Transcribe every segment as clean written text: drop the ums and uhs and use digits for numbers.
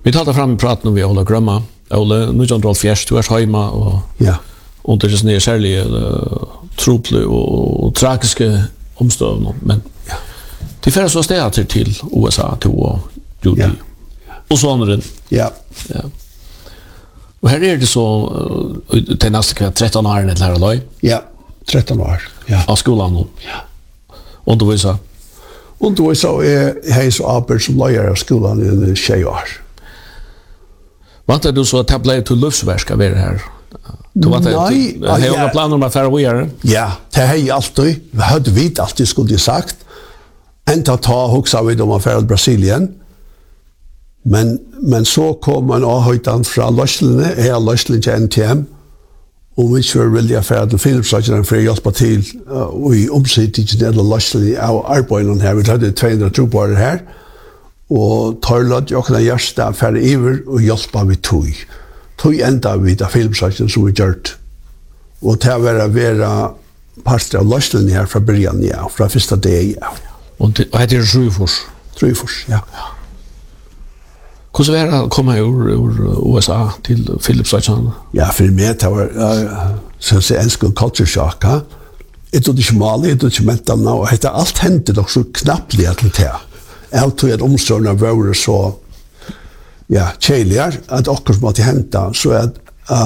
Vi tar fram i praten med Ola Grömma. Ola, 1904, du er hjemme, og under det sånne særlige trople og tragiske omstøvende, men de fører så stedet til USA, til Judy, og sånne. Ja. Og her det så, til neste kveld, 13 år til her løy? Ja, 13 år, ja. Av skolen nå? Ja. Undervisa? Undervisa er så arbeid som løyer av skolen i 20 år. Vant du så at det ble til løftsverk av dere her? Nei. Har du noen planer om at færre å gjøre? Ja, det har jeg alltid. Vi hadde vidt alltid, skulle jeg sagt. Enda ta hoksa vi om å færre til Brasilien. Men så kom en avhøytan fra Løslene, Løslene til NTM, og vi ikke var vilja færre til Philipsakene for å hjelpe til i omsidningen til Løslene av arbeidene her. Vi hadde 200 trobarer her, og tørlet jo kunne gjørste færre iver og hjelpe vi tog. Tog enda vi av Philipsakene som vi gjørt. Og til å være parster av Løslene her fra början, fra første dag, Og heter det Trøyfors? Trøyfors, ja. Hvordan var det å komme ur USA til Philipsakene? Ja, for meg det var så å si en culture shock. Jeg trodde ikke malig, jeg trodde ikke mental nå, og dette alt hendte nok så knapplig til det. Jeg tror at omstående var så kjeiligere, at akkurat måtte hente, så at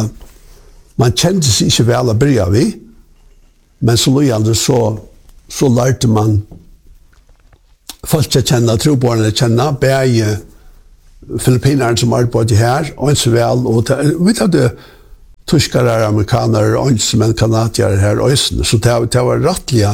man kjente seg ikke vel å bry av i, men så løyende så lærte man folk å kjenne, trobarne kjenne, begge filippinerne som arbeidet her, og så vel, og vi hadde tyskere, amerikanere, men kanadier her, så det var rettelig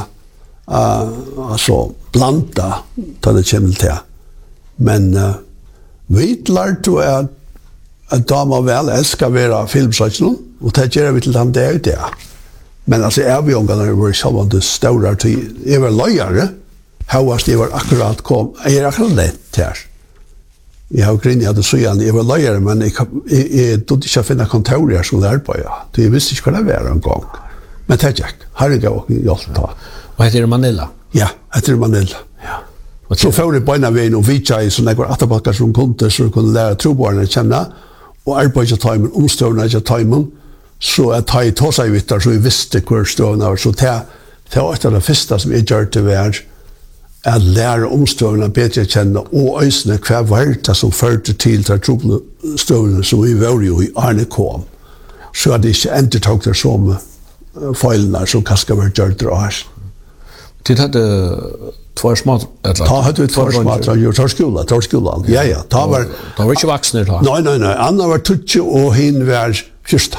altså blanda til det kommer til. Men vi lærte at damer vel elsker å være filmsøkene, og det gjør vi til den dag det. Men altså, avgjørende var selv om det større til, jeg var løyere, høyest jeg var akkurat kom, jeg akkurat lett her. Jeg har grinnet at det så igjen, jeg var løyere, men jeg trodde ikke å finne kontorer som det arbeidet. Jeg visste ikke hva det var en gang. Men det er ikke, her er det ikke hjelp ta. Og heter det Manila? Ja, heter det Manila. Ja. Så får jeg beina veien og vidtja i sånne atterbakker som kunde, så kunne lære trobarne kjenne, og arbeidet til timen, omstående til timen, så jeg tar i ta seg vittar, så jeg visste hvor stående var. Så det var et av det første som jeg gjør til hver, at lære omstående bedre kjenne, og øsene hva var det som førte til trobestående som vi var jo i Arne kom. Så at det ikke endertog det som feilene som kanskje var gjort det her. Tid hadde två små eller? Ta hadde vi två små, tar skolan. Ja. Ta var ikke voksne da? Nei. Anna var 20 og hin var 1.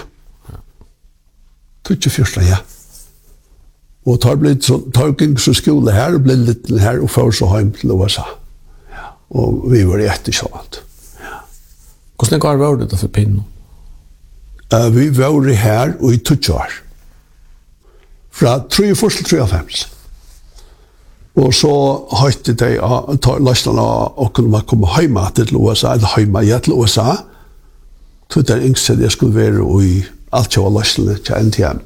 21, ja. Og tar gikk så skole her og ble litt her og får så hjem til USA. Ja. Og vi var jättesjålt. Ja. Hvordan var det for pinnen? Vi var her og i 20 år. Fra 3 til 53. Og så høytte de løsene og kunne komme hjemme til USA, eller hjemme til USA. Så det yngste jeg skulle være i alt kjøve løsene til NTM.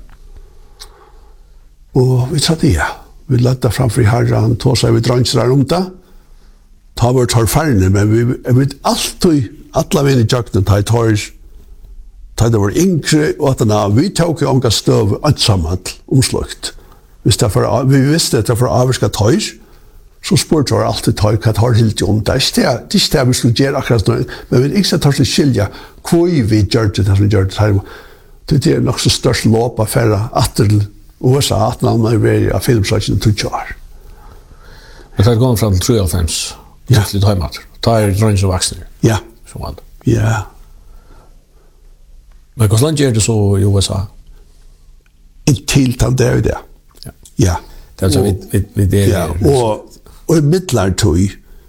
Og vi sa det, vi lette framfor herren, tog seg vi dransere om det. Ta var tar færne, men vi vet alltid, alle vinner jakten, ta det var yngre, og at vi tok jo omgå støv ansammelt omslagt. Vi visste at det var avvarska tøys, så spurte vi alltid tøy hva tar helt om det. Det er ikke det vi skulle gjøre akkurat nå, men vi ikke tar til skilja hvor vi gjør det som vi gjør det her. Det er nok så størst låp av færre atter USA, at man er ved av filmsaken 20 år. Men det er gått fram til 93, litt heimat. Da er drønns og vaksne. Ja. Ja. Men hvordan land gjør det så i USA? Inntil det er det. Ja. Det er så vi deler. Ja, og i middelartøy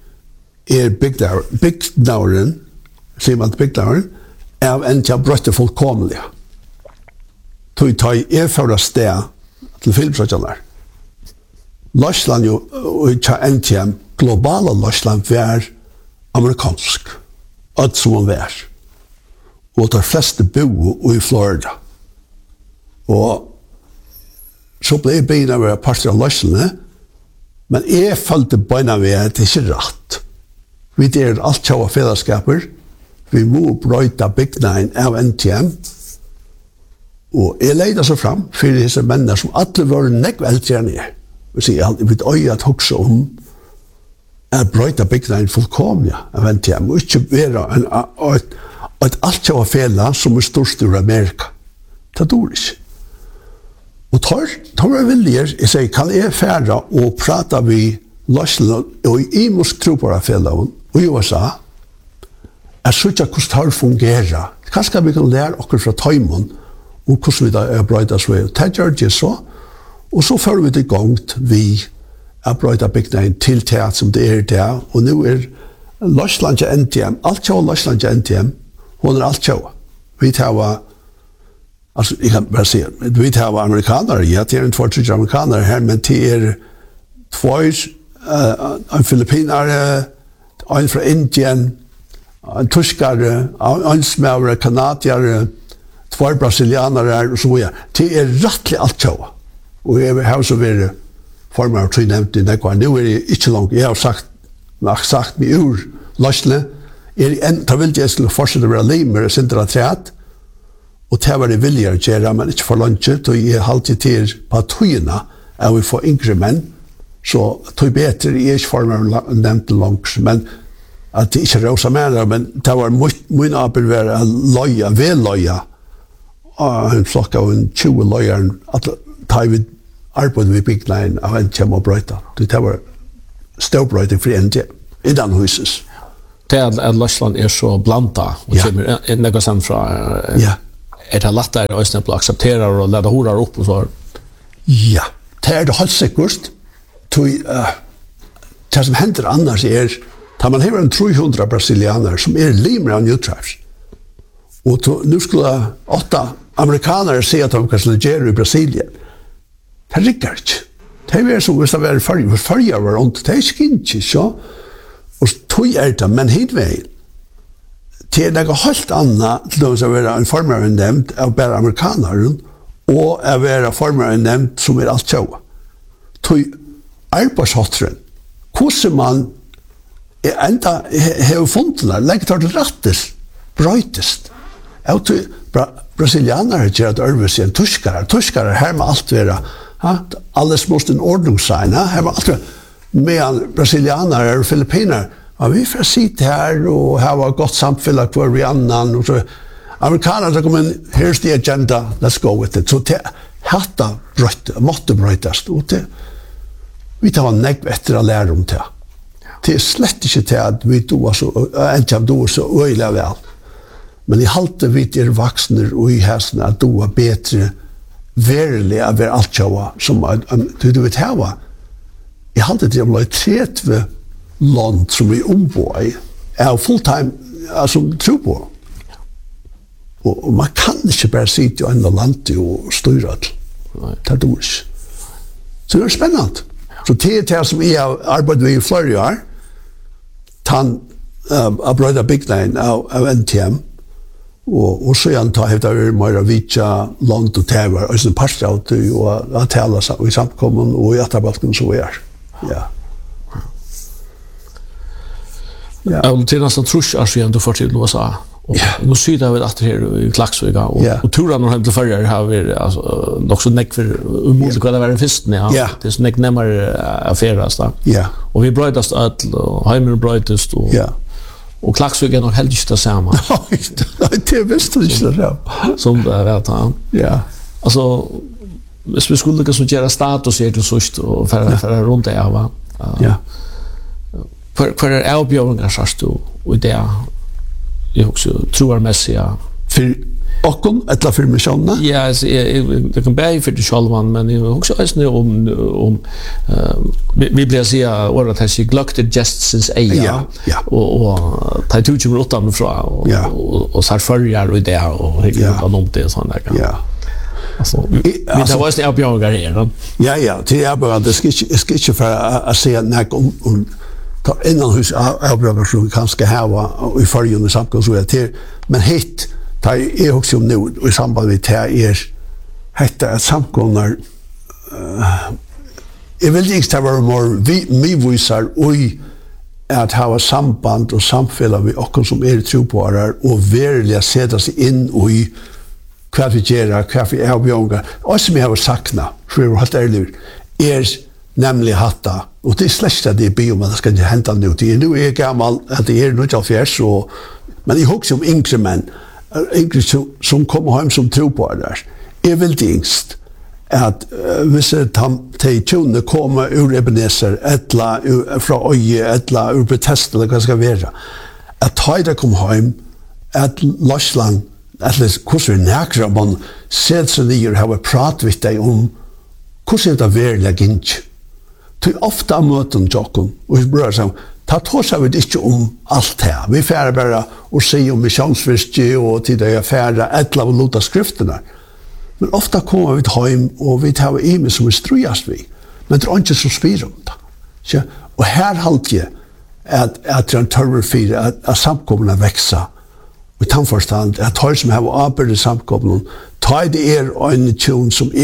bygdnauren, sier man bygdnauren, av en til brøtte fullkomlige. Tøy tar i for sted til filmsøkene. Løsland jo, og til NTM, globale Løsland var amerikansk. Alt som man var. Og de fleste bo i Florida. Og så ble jeg beina ved parter av løsene, men jeg følte beina ved at det ikke er rett. Vi er alt kjøve fellesskaper, vi må brøyta byggnaden av NTM, og jeg leida så fram for disse mennene som alle var nekv eldre enn jeg. Jeg vil øye at hoksa om at brøyta byggnaden fullkomlig av NTM, og ikke være et alt var fela som størst i Amerika. Det dår ikke. Og tar var viljer, jeg sier, kan jeg fære og prate vi Løslen og i musk tropara fellowen og i USA er sånn at hvordan det fungerer. Kanskje vi kan lære okker fra Taimon og hvordan vi da er brøyda så er. Det gjør det så, og så fører vi det i gang vi er brøyda byggnaden til teat som det er det, og nå er Løsland til NTM, alt kjøy Løsland til NTM, hun er alt kjøy. Vi tar altså, jeg kan bare si, vi tar amerikanere, ja, det er en 2-3 amerikanere her, men det er en filippinare, en fra Indien, en tyskare, en smævere, kanadiere, 2 brasilianere og så videre. Det er rettelig alt kjøy. Og jeg har så vært formar og nevnt i nekvar. Nå er det ikke langt. Jeg har sagt meg ur løsne. Da vil jeg skulle fortsette å være limer og sindra treat. Og det var det vilje å gjøre, men ikke for lunsjet. Og jeg har alltid til på tøyene av å få yngre menn. Så tøy bedre, jeg er ikke formar nevnt langt. Men at det ikke råsa mer, men det var mye arbeid å være løya, vedløya. En flokk av 20 løyeren, at ta vi arbeid vi byggnaden av NTM og brøyta. Det var ståbrøyting for NTM, i den huses. Det at Løsland er så blanda, og kommer nekva sen fra, er det lettere å akseptere og lede horar opp og så? Ja, det er det helt sikkert. Det som hender annars er, da man har en 300 brasilianer som er limer av New Tribes, og nu skulle 8 amerikanere si at de kan legere i Brasilien. Det rikker ikke. Det er som hvis det var farger var rundt. Det er ikke ikke, så. Og tog det, men hit veien. Det er noe helt annet til å være en formere nevnt av bare amerikanere, og å være formere nevnt som er alt kjøy. Tog arbeidshotteren, hvordan man enda har funnet det, legger det rettes, brøytest. Brasilianere gjør det øvrigt enn tyskere. Tyskere her med alt være, alles måste en ordningssign, her med alt være, med brasilianere og filippiner. Vi får sitte her og ha et godt samfunn hver vi annan. Amerikanere kommer inn, here's the agenda, let's go with it. Så det hatta måtte brøytast. Vi tar nekv etter å lære om det. Det er slett ikke til at vi doer så øyelig vel. Men I halte vi er voksne og I hæsene at doer bedre verlig av hver alt kjøva som du vet hava. Jeg halte det om 30 land som vi ombor I er fulltime som tro på. Og man kan ikke bare sitte I en land og styre det. Det doer ikke. Så det spennende. Så det det som jeg har arbeidet med I flere år, han har brøyda byggnaden av NTM, og så han tar helt av mer av vitja, land og tever, og sånn parst av det, og han taler I samkommen, og I etterbalken så ja. Ja, og til nesten trus år siden du får til USA, og nå syder vi at her I Klaksvika, og turen når han til førjer har vi nok så nekk for umulig hva det var I fyrsten, det så nekk nemmere affæres da. Og vi brøydast alt, og heimer brøydast, og Klaksvika nok helt ikke det samme. Nei, det visste ikke det. Som det vet han. Altså, hvis vi skulle liksom gjøre status her til sørst, og færre rundt det, hva avbjørninger sørst du I det? Jeg også troarmessig, For okken, etter for misjonene? Ja, det kan bare for det selv, men jeg også om vi blir si året her, jeg gløkte just since eia, og ta to kommer utenfra, og så førjer og det, og ikke noe om det, sånn der. Vi tar også avbjørninger her. Ja, til avbjørninger, det skal ikke for å si nek om ta innanhus avbjørninger som vi kanskje hava I fargen I samkomst og til, men hit ta også om nå I samband med det hette at samkomnar jeg vil ikke ta være mer myvisar og at ha samband og samfella vi okkur som trupårar og verilig seta seg inn i hva vi gjør, hva vi avbjørnger. Og som jeg har sakna, for jeg har hatt ærlig, nemlig hatta, og det slett at det blir om at det skal ikke hente nå. Nå er jeg gammel, at det 79, men jeg husker om yngre menn, yngre som kommer hjem som trupårar. Jeg vil yngst at hvis de tjonene kommer ur Ebenezer, etla fra Øye, etla ur Bethesda, eller hva det skal være, at de kommer hjem, at Lashland, at hvordan vi nækere man ser seg nye og har prat med deg om hvordan det verilig gint. Det ofte av møten tjokken, og vi brød seg, ta tås vi ikke om alt det. Vi færre bare å si om missionsvirke og til det færre etla og lota skriftene. Men ofta kommer vi hjem, og vi tar ime som vi strøyast vi. Men det ikke så spyr om det. Og her halte jeg at det en tørver fire, at samkommene vekser. Og i tannforstand, at tar som har arbeid i samkommene, tar det en tjon som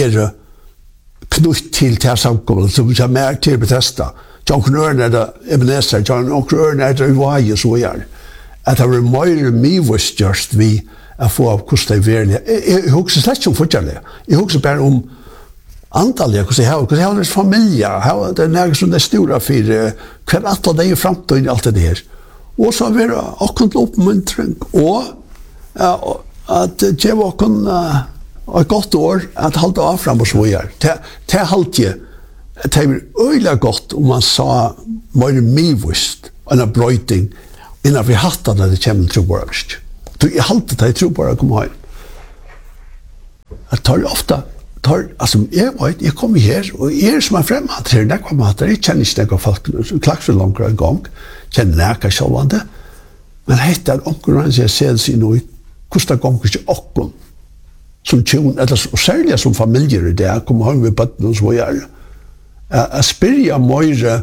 knutt til samkommene, som er mer til Bethesda. Jonken Ørn det Ebenezer, Jonken Ørn det Uvaje, så er at det var mer mivustgjørst vi att få av kosta i verkligen. Jag huxar slett om fortfarande. Jag huxar bara om antallet, hur har det familjer, hur det är som det stora för kvar att det är framtid i allt det där. Och så vi och uppmuntring och att ge vakon ett gott år att hålla av fram och så vidare. Det halt ju det är öliga gott om man sa mer mivust en bröjting innan vi hattade det kommer till borst. Du jag halt det tror bara komma hem. Jag tar ofta alltså jag kommer här och som är främmande till det kommer att det känns inte några folk klack så långt en gång känner näka självande men heter konkurrens jag ser sig nu kostar gånger inte och som tjon eller särskilt som familjer där kommer hem med barn och så vidare. Jag spyrja mer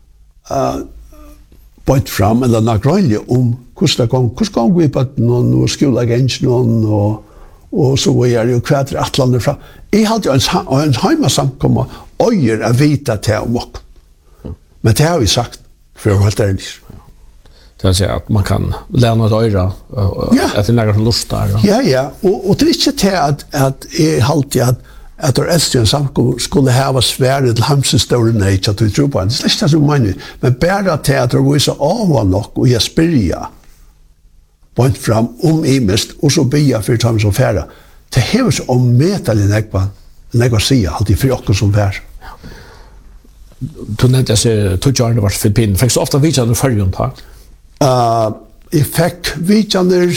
point fram eller nagrøylig om hvordan går vi på noen og skoleagenten og så videre og hva atlander fra. Jeg hadde jo en heimasamkomma øyer å vite til om oss. Men det har vi sagt for å holde det. Det vill säga att man kan lära ett öra att det är några som lustar. Ja. Och det är inte till att jag alltid att det äldste en samkom skulle ha svärt till hamsestorien att vi tror på det. Det är inte så många. Men bara till att det var så av nog och jag spyrja point fram imest och så bya för att som färra. Det är så om metal i näkva sia alltid för oss som vär. Du nämnde sig Tujarne var Filippin. Fick så ofta vidare förrjun tack. Jag fick vidare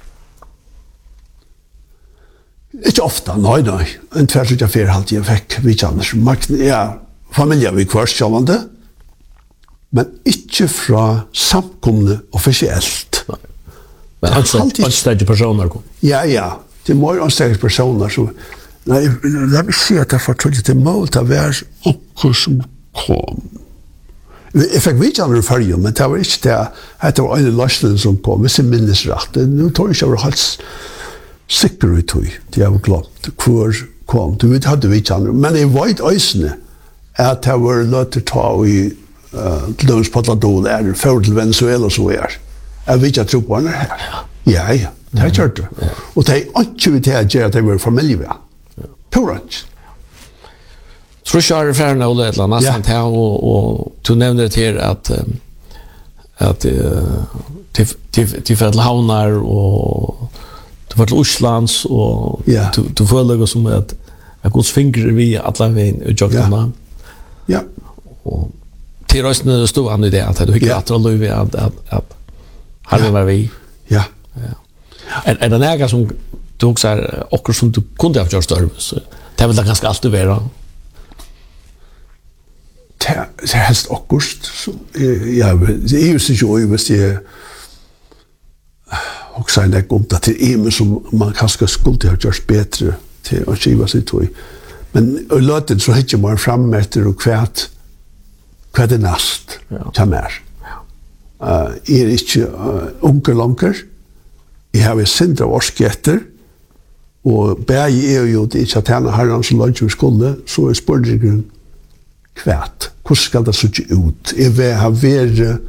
inte ofta, nej. En tvärsuta fyrhalt jag fick vidare. Familjen vi kvarstjallande. Men inte från samkomne officiellt. Men anställda personer kom? Ja. Det är mer anställda personer. Så, nej, jag vill se att det förtryckte till mål att vara också som kom. Jag fick vidare i färgen, men det var inte det. Det var en lösning som kom, hvis jag minns rätt. Nu tror jag inte jag var helt sikker ut i det jag var glömt. Hvor kom. Du vet, hade vidare. Men jag vet också att det var löter ta i Löns Potladol är för till Venezuela och så är. Jag vet jag tror på henne här. Ja. Det har gjort det. Och det är inte vi till att göra att det var familj. Purant. Så kör det färna och ett annat sånt här och du nämnde det här att till Färdlhavnar och du var till Oslands och du följde som att Guds finger vi alla vägen i Jokana. Ja. Och till rösten stod han i det att du gick att hålla över att han var vi. Ja. Är det några som du också är och som du kunde ha gjort större så det är väl ganska allt du vara. Det är helst akkurst. Ja, det är ju så ju hvis det också en där det till som man kanske skulle ha gjort bättre till att skiva sig till. Men låtet så hittar man fram efter och kvärt det näst till mer. Är inte onkel lånker. Jag har synd av årsketter och berg är ju det inte att han har så långt vi skulle så är spårningen kvärt. Hur ska det se ut? Är vi har varit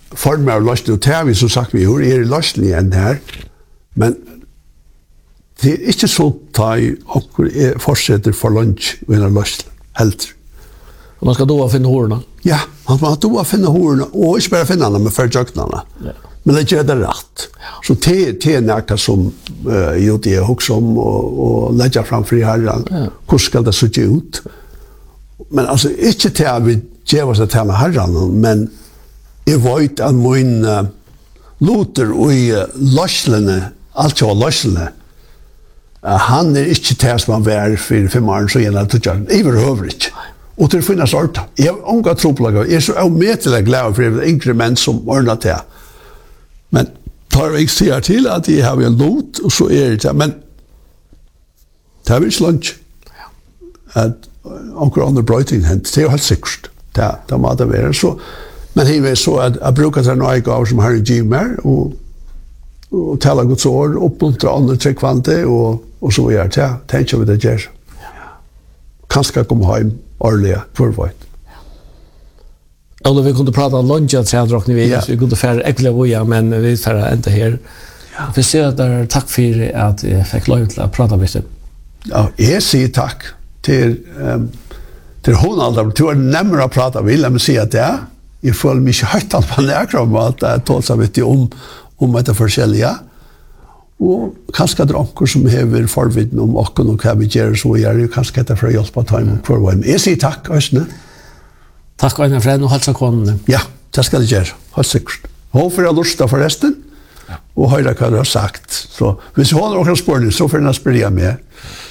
former av løsning, og det har vi som sagt vi gjør, i løsning igjen her, men det er ikke så ta i og fortsetter for lunch og en løsning, helt. Man skal då finne horene. Ja, man skal då finne horene, og ikke bare finne dem, men for jøknene. Ja. Men det gjør det rett. Så det er noe som det er også om, og legger fram for herren. Hvordan skal det se ut? Men altså, ikke til at vi gjør oss til herren, men jeg vet at min loter og i løslene, alt var løslene, han er ikke til som han var for 5 år, så gjennom det tog jeg overhøver ikke. Og til å finne sorta. Jeg har unga troplager. Jeg er så avmetelig glad for det yngre menn som ordner til. Men tar jeg sier til at jeg har en lot, og så er det men det er ikke lunch. At onker andre brøyting hent, det er jo helt sikkert. Det må det være. Så, men jeg vet så at jeg bruker til noen gaver som har en gymer, og taler Guds ord, oppmuntre andre tryggvante, og så gjør det. Tenker vi det gjør. Kanskje komme hjem årlige forvøyt. Eller vi kunde prata om lunch att säga drakni vi kunde färra äckliga voja men vi färra inte här. Vi ser att där tack för att jag fick lov till att prata med dig. Ja, jag säger tack till hon aldrig. Du är närmare att prata med, låt mig säga att det. Jag följer mig högt allt på närkram att jag tåls av det om att det forskjelliga. Och kanske dranker som hever forviden om och vad vi gör så gör ju kanske det för att hjälpa time för vad. Jag säger tack Øystein. Takk Einar Fred, og halsa konen. Ja, det skal jeg gjøre, helt sikkert. Håper jeg har lyst til forresten, og høyre hva du har sagt. Så hvis du har noen spørsmål, så får jeg spørre meg.